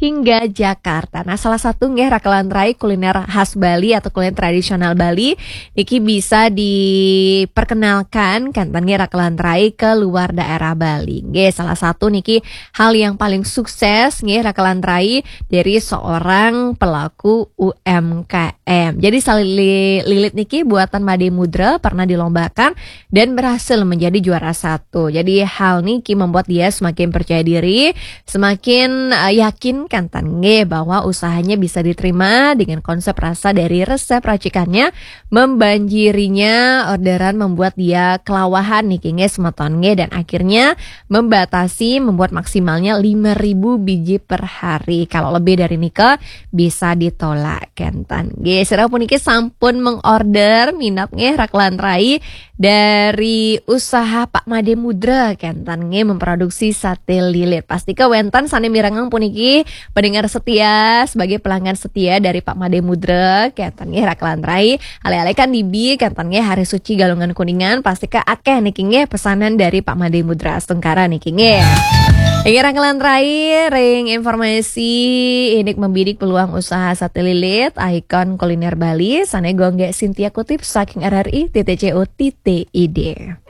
hingga Jakarta. Nah, salah satu nggih rakelantrai kuliner khas Bali atau kuliner tradisional Bali niki bisa diperkenalkan kan nggih rakelantrai ke luar daerah Bali. Nggih, salah satu niki hal yang paling sukses nggih rakelantrai dari seorang pelaku UMKM. Jadi lilit niki buatan Made Mudra pernah dilombakan dan berhasil menjadi juara 1. Jadi hal niki membuat dia semakin percaya diri, semakin yakin kan nggih bahwa usahanya bisa diterima dengan konsep rasa dari resep racikannya membanjirinya orderan, membuat dia kelawahan niki nggih semeton nggih, dan akhirnya membatasi membuat maksimalnya 5.000 biji per hari. Kalau lebih dari nika bisa ditolak kentan nggih. Sira puniki sampun mengorder minat nggih rakelantrai dari usaha Pak Made Mudra kentan nggih memproduksi sate lilit. Pasti kewentan sane mirangang puniki pendengar setia sebagai pelanggan setia dari Pak Made Mudra kentan nggih rakelantrai ale-ale kan dibi kentan nggih hari suci Galungan Kuningan pasti ke akeh niki nggih pesanan dari Pak Made Mudra Astungkara niki nggih. Iki rakelantrai ring informasi ini membidik peluang usaha sate lilit ikon kuliner Bali sane gonggek Cynthia kutip saking RRI.co.id.